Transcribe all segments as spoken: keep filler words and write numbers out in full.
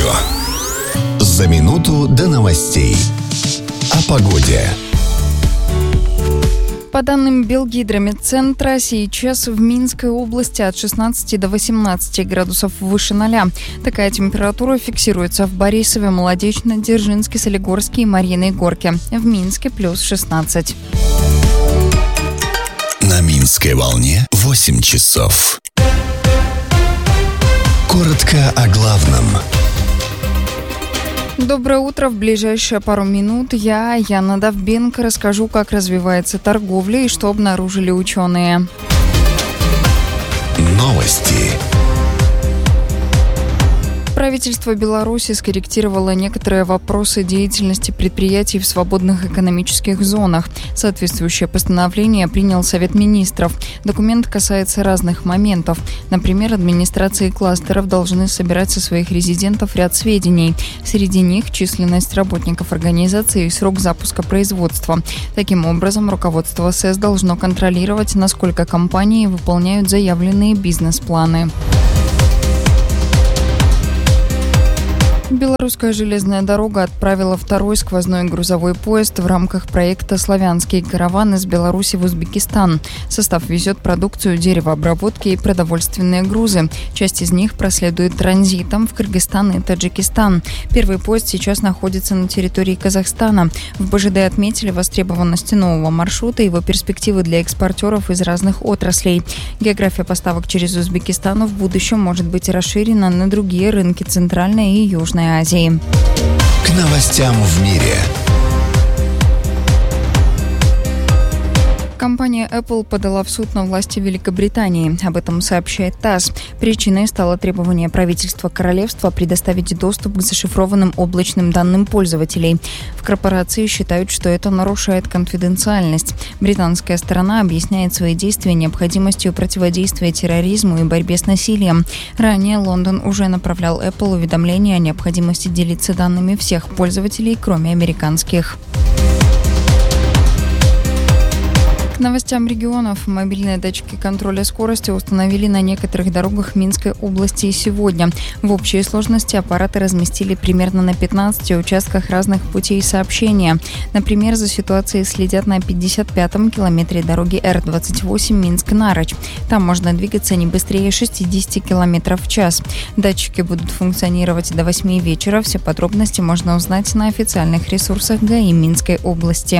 радио. За минуту до новостей. О погоде. По данным Белгидромедцентра, сейчас в Минской области от шестнадцати до восемнадцати градусов выше ноля. Такая температура фиксируется в Борисове, Молодечно, Дзержинске, Солигорске и Марьиной Горке. В Минске плюс шестнадцать. На Минской волне восемь часов. Коротко о главном. Доброе утро. В ближайшие пару минут я, Яна Довбенко, расскажу, как развивается торговля и что обнаружили ученые. Новости. Правительство Беларуси скорректировало некоторые вопросы деятельности предприятий в свободных экономических зонах. Соответствующее постановление принял Совет министров. Документ касается разных моментов. Например, администрации кластеров должны собирать со своих резидентов ряд сведений. Среди них численность работников организации и срок запуска производства. Таким образом, руководство СЭС должно контролировать, насколько компании выполняют заявленные бизнес-планы. Белорусская железная дорога отправила второй сквозной грузовой поезд в рамках проекта «Славянский караван» из Беларуси в Узбекистан. Состав везет продукцию деревообработки и продовольственные грузы. Часть из них проследует транзитом в Кыргызстан и Таджикистан. Первый поезд сейчас находится на территории Казахстана. В БЖД отметили востребованность нового маршрута и его перспективы для экспортеров из разных отраслей. География поставок через Узбекистан в будущем может быть расширена на другие рынки Центральной и Южной Азии. К новостям в мире. Компания Apple подала в суд на власти Великобритании. Об этом сообщает ТАСС. Причиной стало требование правительства королевства предоставить доступ к зашифрованным облачным данным пользователей. В корпорации считают, что это нарушает конфиденциальность. Британская сторона объясняет свои действия необходимостью противодействия терроризму и борьбе с насилием. Ранее Лондон уже направлял Apple уведомление о необходимости делиться данными всех пользователей, кроме американских. К новостям регионов. Мобильные датчики контроля скорости установили на некоторых дорогах Минской области и сегодня. В общей сложности аппараты разместили примерно на пятнадцати участках разных путей сообщения. Например, за ситуацией следят на пятьдесят пятом километре дороги Эр двадцать восемь Минск-Нарочь. Там можно двигаться не быстрее шестидесяти километров в час. Датчики будут функционировать до восьми вечера. Все подробности можно узнать на официальных ресурсах ГАИ Минской области.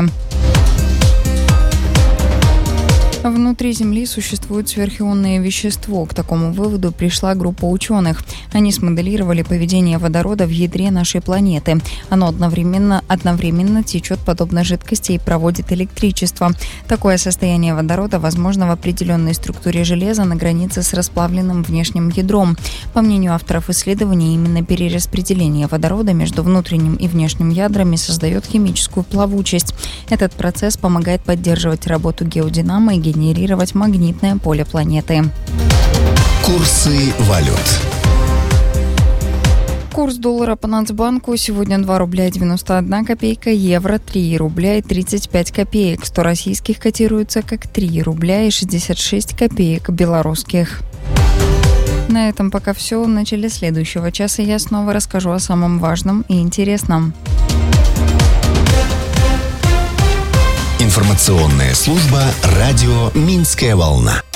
Внутри Земли существует сверхионное вещество. К такому выводу пришла группа ученых. Они смоделировали поведение водорода в ядре нашей планеты. Оно одновременно, одновременно течет подобно жидкости и проводит электричество. Такое состояние водорода возможно в определенной структуре железа на границе с расплавленным внешним ядром. По мнению авторов исследований, именно перераспределение водорода между внутренним и внешним ядрами создает химическую плавучесть. Этот процесс помогает поддерживать работу геодинамы и генерировать магнитное поле планеты. Курсы валют. Курс доллара по Нацбанку сегодня два рубля девяносто одна копейка, евро три рубля и тридцать пять копеек. сто российских котируется как три рубля и шестьдесят шесть копеек белорусских. На этом пока все. В начале следующего часа я снова расскажу о самом важном и интересном. Информационная служба «Радио Минская волна».